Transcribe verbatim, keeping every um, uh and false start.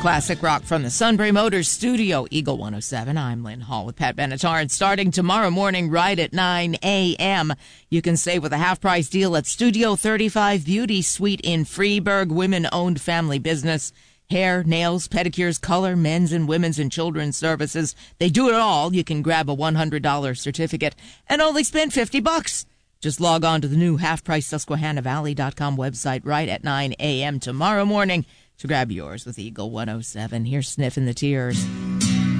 classic rock from the Sunbury Motors Studio, Eagle one oh seven. I'm Lynn Hall with Pat Benatar, and starting tomorrow morning right at nine a.m., you can save with a half-price deal at Studio thirty-five Beauty Suite in Freeburg, women-owned family business. Hair, nails, pedicures, color, men's and women's and children's services. They do it all. You can grab a one hundred dollars certificate and only spend fifty bucks. Just log on to the new half-price Susquehanna Valley dot com website right at nine a.m. tomorrow morning to grab yours with Eagle one oh seven. Here's Sniffin' the Tears.